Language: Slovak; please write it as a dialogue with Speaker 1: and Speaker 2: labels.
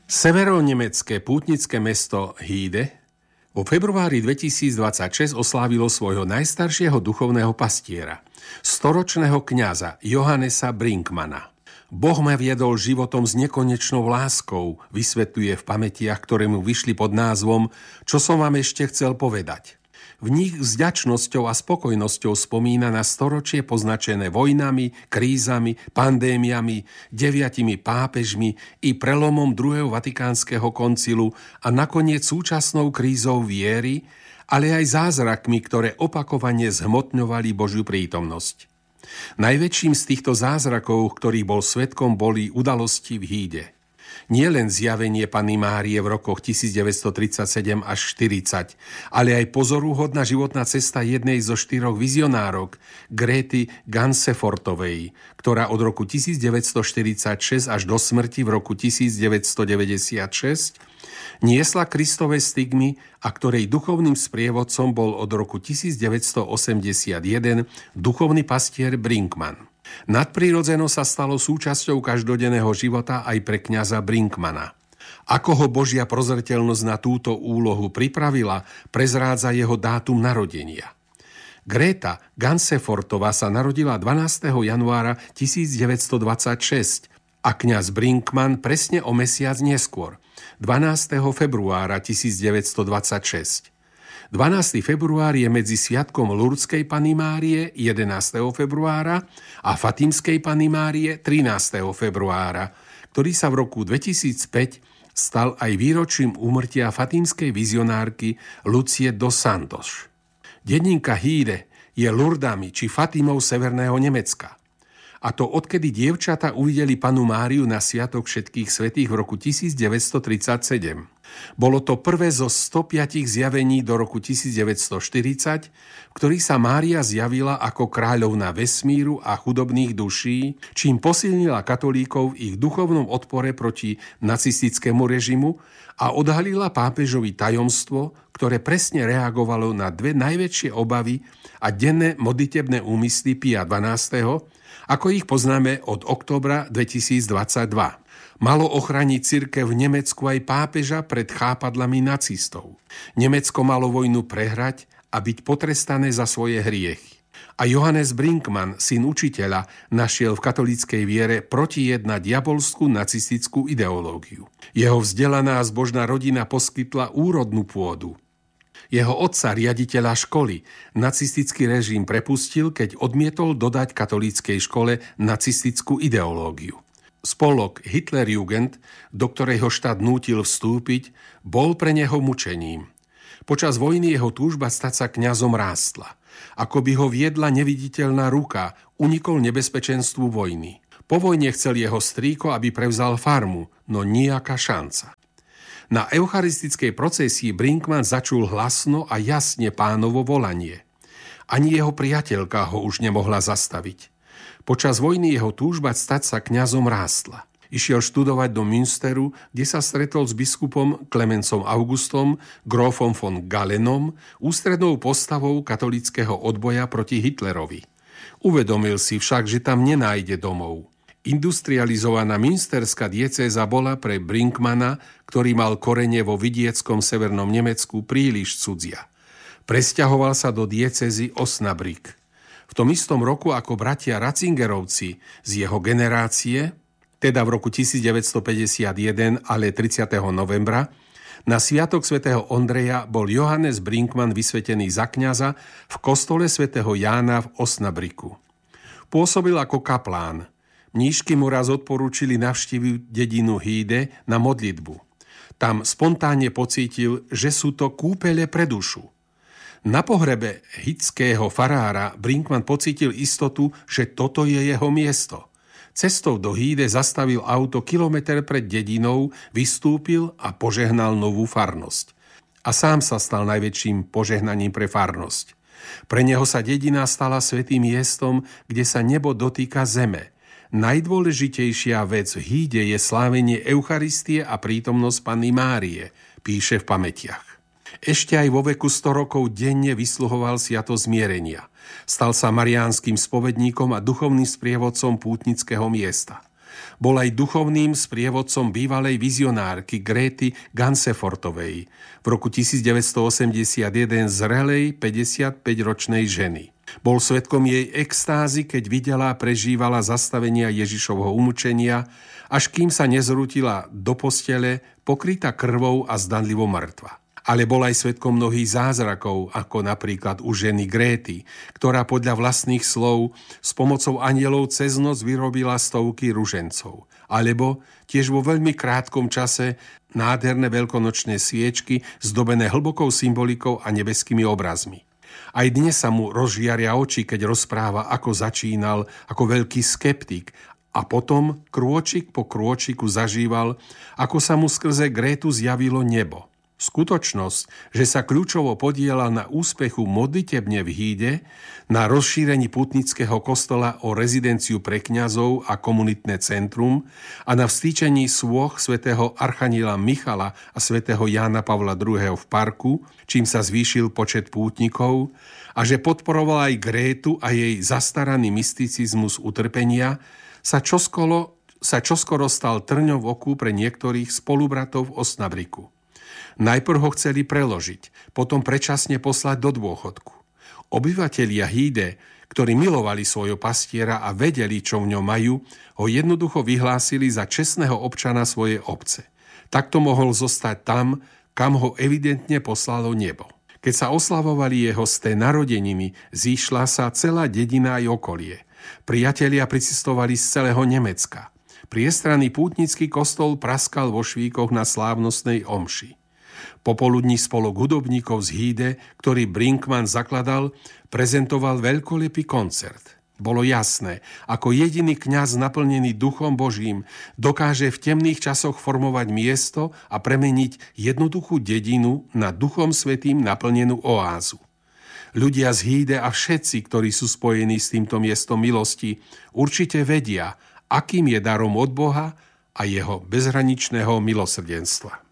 Speaker 1: Severonemecké pútnické mesto Híde vo februári 2026 oslávilo svojho najstaršieho duchovného pastiera, storočného kňaza Johannesa Brinkmana. Boh ma viedol životom s nekonečnou láskou, vysvetľuje v pamätiach, ktoré mu vyšli pod názvom Čo som vám ešte chcel povedať. V nich s vďačnosťou a spokojnosťou spomína na storočie poznačené vojnami, krízami, pandémiami, 9 pápežmi i prelomom druhého Vatikánskeho koncilu a nakoniec súčasnou krízou viery, ale aj zázrakmi, ktoré opakovane zhmotňovali Božiu prítomnosť. Najväčším z týchto zázrakov, ktorých bol svedkom, boli udalosti v Híde. Nie len zjavenie Panny Márie v rokoch 1937 až 40, ale aj pozoruhodná životná cesta jednej zo 4 vizionárok, Gréty Gansefortovej, ktorá od roku 1946 až do smrti v roku 1996 niesla Kristove stigmy a ktorej duchovným sprievodcom bol od roku 1981 duchovný pastier Brinkman. Nadprirodzeno sa stalo súčasťou každodenného života aj pre kňaza Brinkmana. Ako ho Božia prozreteľnosť na túto úlohu pripravila, prezrádza jeho dátum narodenia. Gréta Gansefortová sa narodila 12. januára 1926 a kňaz Brinkman presne o mesiac neskôr, 12. februára 1926. 12. február je medzi sviatkom Lurdskej Panny Márie 11. februára a Fatimskej Panny Márie 13. februára, ktorý sa v roku 2005 stal aj výročím úmrtia fatimskej vizionárky Lucie dos Santos. Dedinka Híde je Lurdami či Fatimou severného Nemecka. A to odkedy dievčata uvideli Pannu Máriu na sviatok všetkých svätých v roku 1937. Bolo to prvé zo 105 zjavení do roku 1940, v ktorých sa Mária zjavila ako kráľovna vesmíru a chudobných duší, čím posilnila katolíkov v ich duchovnom odpore proti nacistickému režimu a odhalila pápežovi tajomstvo, ktoré presne reagovalo na dve najväčšie obavy a denné modlitebné úmysly Pia XII., ako ich poznáme od októbra 2022. Malo ochrániť cirkev v Nemecku aj pápeža pred chápadlami nacistov. Nemecko malo vojnu prehrať a byť potrestané za svoje hriechy. A Johannes Brinkman, syn učiteľa, našiel v katolíckej viere protijednať diabolskú nacistickú ideológiu. Jeho vzdelaná a zbožná rodina poskytla úrodnú pôdu. Jeho otca, riaditeľa školy, nacistický režim prepustil, keď odmietol dodať katolíckej škole nacistickú ideológiu. Spolok Hitlerjugend, do ktorej ho štát nútil vstúpiť, bol pre neho mučením. Počas vojny jeho túžba stať sa kňazom rástla. Ako by ho viedla neviditeľná ruka, unikol nebezpečenstvu vojny. Po vojne chcel jeho strýko, aby prevzal farmu, no nejaká šanca. Na eucharistickej procesii Brinkman začul hlasno a jasne Pánovo volanie. Ani jeho priateľka ho už nemohla zastaviť. Počas vojny jeho túžba stať sa kňazom rástla. Išiel študovať do Münsteru, kde sa stretol s biskupom Klemencom Augustom, grófom von Galenom, ústrednou postavou katolíckeho odboja proti Hitlerovi. Uvedomil si však, že tam nenájde domov. Industrializovaná münsterská diecéza bola pre Brinkmana, ktorý mal korene vo vidieckom severnom Nemecku, príliš cudzia. Presťahoval sa do diecézy Osnabrück. V tom istom roku ako bratia Ratzingerovci z jeho generácie, teda v roku 1951, ale 30. novembra, na sviatok svätého Ondreja bol Johannes Brinkman vysvetený za kňaza v kostole svätého Jána v Osnabrücku. Pôsobil ako kaplán. Mníšky mu raz odporúčili navštíviť dedinu Híde na modlitbu. Tam spontánne pocítil, že sú to kúpele pre dušu. Na pohrebe hidského farára Brinkman pocítil istotu, že toto je jeho miesto. Cestou do Híde zastavil auto kilometr pred dedinou, vystúpil a požehnal novú farnosť. A sám sa stal najväčším požehnaním pre farnosť. Pre neho sa dedina stala svätým miestom, kde sa nebo dotýka zeme. Najdôležitejšia vec v Híde je slávenie Eucharistie a prítomnosť Panny Márie, píše v pamätiach. Ešte aj vo veku 100 rokov denne vysluhoval sviatosť zmierenia. Stal sa mariánskym spovedníkom a duchovným sprievodcom pútnického miesta. Bol aj duchovným sprievodcom bývalej vizionárky Gréty Gansefortovej, v roku 1981 zrelej 55-ročnej ženy. Bol svedkom jej extázy, keď videla a prežívala zastavenia Ježišovho umučenia, až kým sa nezrútila do postele, pokrytá krvou a zdanlivo mŕtva. Ale bol aj svedkom mnohých zázrakov, ako napríklad u ženy Gréty, ktorá podľa vlastných slov s pomocou anjelov cez noc vyrobila stovky ružencov. Alebo tiež vo veľmi krátkom čase nádherné veľkonočné sviečky zdobené hlbokou symbolikou a nebeskými obrazmi. Aj dnes sa mu rozžiaria oči, keď rozpráva, ako začínal ako veľký skeptik a potom krôčik po krôčiku zažíval, ako sa mu skrze Grétu zjavilo nebo. Skutočnosť, že sa kľúčovo podieľa na úspechu modlitebne v Híde, na rozšírení pútnického kostola o rezidenciu pre kňazov a komunitné centrum a na vstýčení sôch svätého archaniela Michala a svätého Jána Pavla II. V parku, čím sa zvýšil počet pútnikov, a že podporoval aj Grétu a jej zastaraný mysticizmus utrpenia, sa čoskoro stal trňou v oku pre niektorých spolubratov v Osnabriku. Najprv ho chceli preložiť, potom predčasne poslať do dôchodku. Obyvatelia Híde, ktorí milovali svojho pastiera a vedeli, čo v ňom majú, ho jednoducho vyhlásili za čestného občana svojej obce. Takto mohol zostať tam, kam ho evidentne poslalo nebo. Keď sa oslavovali jeho sté narodeniny, zýšla sa celá dedina aj okolie. Priatelia pricestovali z celého Nemecka. Priestranný pútnický kostol praskal vo švíkoch na slávnostnej omši. Popoludní spolok hudobníkov z Híde, ktorý Brinkmann zakladal, prezentoval veľkolepý koncert. Bolo jasné, ako jediný kňaz naplnený Duchom Božím dokáže v temných časoch formovať miesto a premeniť jednoduchú dedinu na Duchom Svätým naplnenú oázu. Ľudia z Híde a všetci, ktorí sú spojení s týmto miestom milosti, určite vedia, akým je darom od Boha a jeho bezhraničného milosrdenstva.